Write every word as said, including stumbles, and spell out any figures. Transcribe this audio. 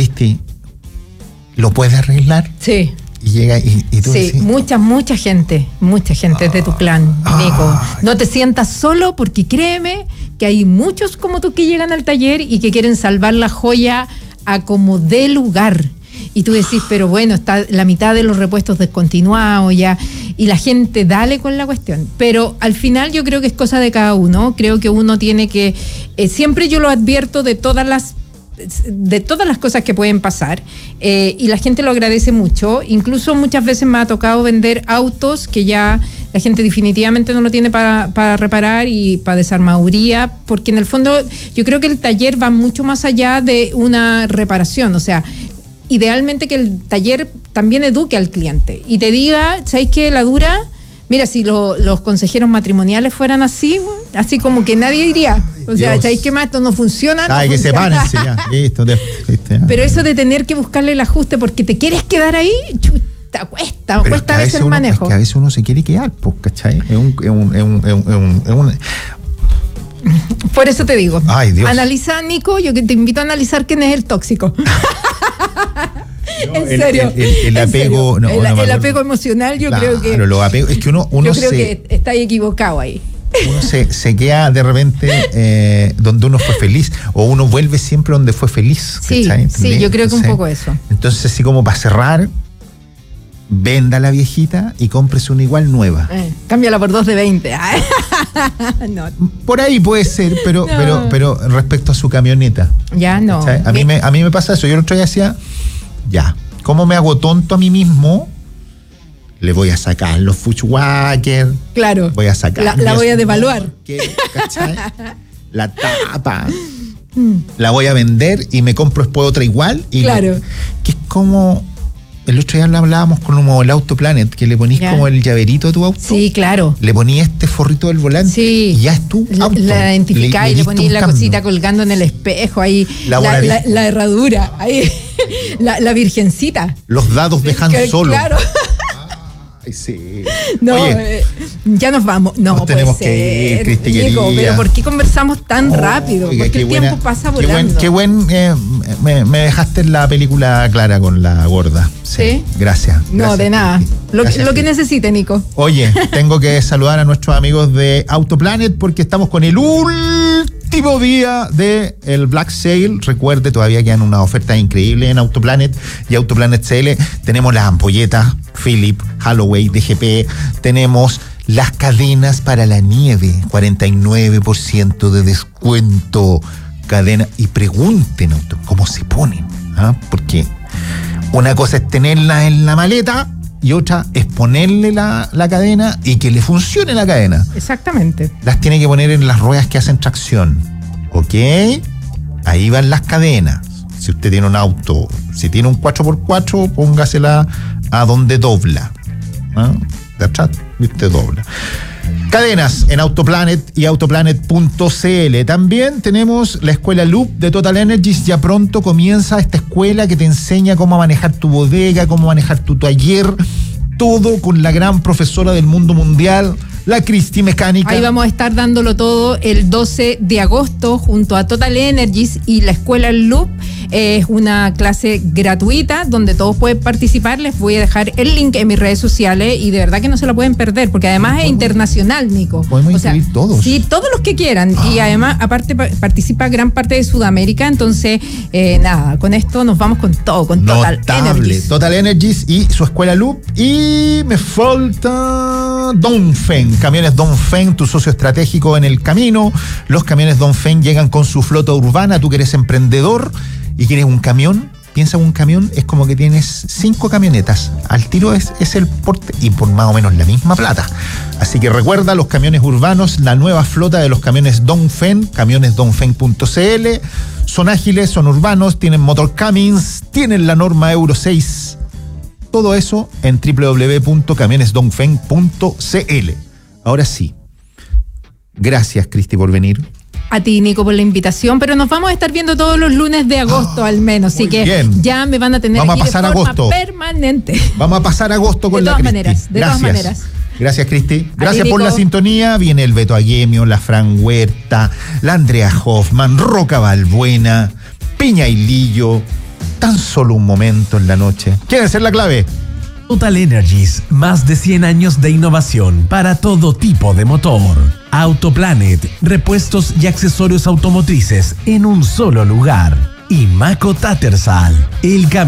Cristi, ¿lo puedes arreglar? Sí. Y llega y, y tú Sí, decís, mucha, mucha gente, mucha gente ah, de tu clan, Nico. Ah, no te sientas solo porque créeme que hay muchos como tú que llegan al taller y que quieren salvar la joya a como dé lugar. Y tú decís, pero bueno, está la mitad de los repuestos descontinuados ya, y la gente dale con la cuestión. Pero al final yo creo que es cosa de cada uno. Creo que uno tiene que, eh, siempre yo lo advierto de todas las de todas las cosas que pueden pasar, eh, y la gente lo agradece mucho. Incluso muchas veces me ha tocado vender autos que ya la gente definitivamente no lo tiene para, para reparar y para desarmaduría, porque en el fondo yo creo que el taller va mucho más allá de una reparación. O sea, idealmente que el taller también eduque al cliente y te diga, ¿sabes qué? La dura, mira, si lo, los consejeros matrimoniales fueran así, así como que nadie diría, o sea, Dios. ¿Sabes qué más? Esto no funciona. No Ay, que funciona. sepárense ya. Listo, listo, ya. Pero eso de tener que buscarle el ajuste porque te quieres quedar ahí, chuta, cuesta, Pero cuesta es a veces el uno, manejo. Es que a veces uno se quiere quedar, pues, ¿cachai? Es un, es un, es un, es un, es un... Por eso te digo, Ay, Dios. Analiza, Nico, yo que te invito a analizar quién es el tóxico. No, en el, serio. El, el, el apego. No, el, no el apego emocional, yo claro, creo que. Los apegos, es que uno, uno yo creo se, que está equivocado ahí. Uno se, se queda de repente eh, donde uno fue feliz, o uno vuelve siempre donde fue feliz. Sí, ¿cachai? sí, yo creo entonces, que un poco eso. Entonces, así como para cerrar, venda la viejita y cómprese una igual nueva. Eh, cámbiala por dos de veinte. No. Por ahí puede ser, pero, no. pero, pero respecto a su camioneta. Ya no. A mí, me, a mí me pasa eso. Yo el otro día decía, ya, ¿cómo me hago tonto a mí mismo? Le voy a sacar los Fuchswacker. Claro. Voy a sacar. La, la voy a devaluar. ¿Cachai? La tapa. Mm. La voy a vender y me compro después otra igual. Y claro. Le, que es como. El otro día hablábamos con como el Autoplanet, que le ponís ya. como el llaverito a tu auto. Sí, claro. Le ponís este forrito del volante. Sí. Y ya es tu auto. La identificás y le, le ponís la cambio. Cosita colgando en el espejo ahí. La, la, la, la herradura. Ahí. La, la virgencita. Los dados dejan que, solo. Claro. Ay, sí. No, Oye, eh, ya nos vamos. No, nos tenemos que ir, Cristi Nico, pero ¿por qué conversamos tan oh, rápido? Oiga, porque el buena, tiempo pasa volando. Qué buen, qué buen eh, me, me dejaste en la película clara con la gorda. Sí. ¿Sí? Gracias. No, gracias, de nada. Lo, gracias, lo que necesite, Nico. Oye, tengo que saludar a nuestros amigos de Autoplanet porque estamos con el último día del Black Sale. Recuerde, todavía quedan unas ofertas increíbles en Autoplanet y Autoplanet C L. Tenemos las ampolletas Philip, Holloway, D G P. Tenemos las cadenas para la nieve, cuarenta y nueve por ciento de descuento. Cadena, y pregunten cómo se ponen, ¿ah? Porque una cosa es tenerlas en la maleta y otra es ponerle la, la cadena y que le funcione la cadena. Exactamente. Las tiene que poner en las ruedas que hacen tracción. ¿Ok? Ahí van las cadenas. Si usted tiene un auto, si tiene un cuatro por cuatro, póngasela a donde dobla. ¿Ah? De atrás, viste, dobla. Cadenas en Autoplanet y autoplanet punto c l. También tenemos la escuela Loop de Total Energies. Ya pronto comienza esta escuela que te enseña cómo manejar tu bodega, cómo manejar tu taller, todo con la gran profesora del mundo mundial, la Cristi Mecánica. Ahí vamos a estar dándolo todo el doce de agosto junto a Total Energies y la escuela Loop. Es una clase gratuita donde todos pueden participar. Les voy a dejar el link en mis redes sociales y de verdad que no se la pueden perder porque además es internacional, Nico. Podemos o sea, inscribir todos. Sí, todos los que quieran. Ah. Y además, aparte, participa gran parte de Sudamérica. Entonces, eh, nada, con esto nos vamos con todo, con Total Notable. Energies. Total Energies y su escuela Loop. Y me falta Dongfeng. Camiones Dongfeng, tu socio estratégico en el camino. Los camiones Dongfeng llegan con su flota urbana. Tú que eres emprendedor y quieres un camión, piensa en un camión, es como que tienes cinco camionetas. Al tiro es, es el porte y por más o menos la misma plata. Así que recuerda los camiones urbanos, la nueva flota de los camiones Dongfeng, camiones dongfeng punto c l. Son ágiles, son urbanos, tienen motor Cummins, tienen la norma Euro seis. Todo eso en doble u doble u doble u punto camiones dongfeng punto c l. Ahora sí. Gracias, Cristi, por venir. A ti, Nico, por la invitación, pero nos vamos a estar viendo todos los lunes de agosto, oh, al menos, así que bien. Ya me van a tener vamos aquí a pasar de forma agosto. permanente. Vamos a pasar agosto con de la todas Cristi. Maneras, de Gracias. todas maneras. Gracias, Cristi. A Gracias ti, por Nico. la sintonía. Viene el Beto Aguemio, la Fran Huerta, la Andrea Hoffman, Roca Balbuena, Piña y Lillo, tan solo un momento en la noche. ¿Quiere ser la clave? Total Energies, más de cien años de innovación para todo tipo de motor. Autoplanet, repuestos y accesorios automotrices en un solo lugar. Y Maco Tattersall, el camino.